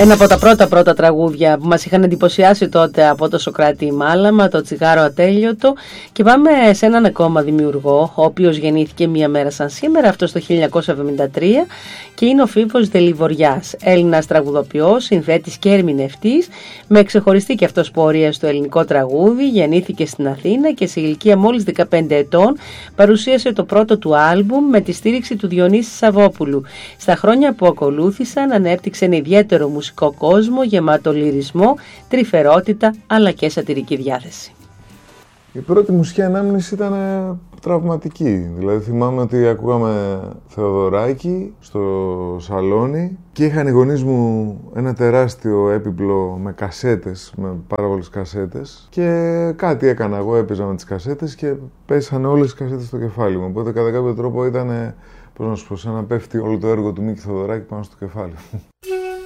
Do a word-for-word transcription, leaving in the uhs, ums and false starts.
Ένα από τα πρώτα πρώτα τραγούδια που μας είχαν εντυπωσιάσει τότε από το Σωκράτη Μάλαμα, το Τσιγάρο Ατέλειωτο. Και πάμε σε έναν ακόμα δημιουργό, ο οποίος γεννήθηκε μία μέρα σαν σήμερα, αυτό το χίλια εννιακόσια εβδομήντα τρία, και είναι ο Φίβος Δελιβοριάς, Έλληνας τραγουδοποιός, συνθέτης και ερμηνευτής, με ξεχωριστή και αυτός πορεία στο ελληνικό τραγούδι. Γεννήθηκε στην Αθήνα και σε ηλικία μόλις δεκαπέντε ετών παρουσίασε το πρώτο του άλμπουμ με τη στήριξη του Διονύση Σαββόπουλου. Στα χρόνια που ακολούθησαν ανέπτυξε ένα ιδιαίτερο μουσικό κόσμο γεμάτο λυρισμό, τρυφερότητα αλλά και σατυρική διάθεση. Η πρώτη μουσική ανάμνηση ήταν τραυματική. Δηλαδή θυμάμαι ότι ακούγαμε Θεοδωράκη στο σαλόνι και είχαν οι γονείς μου ένα τεράστιο έπιπλο με κασέτες, με πάρα πολλές κασέτες, και κάτι έκανα εγώ, έπαιζα με τις κασέτες και πέσανε όλες τις κασέτες στο κεφάλι μου. Οπότε κατά κάποιο τρόπο ήταν, πώς να σου πω, σαν να πέφτει όλο το έργο του Μίκη Θεοδωράκη πάνω στο κεφάλι μου.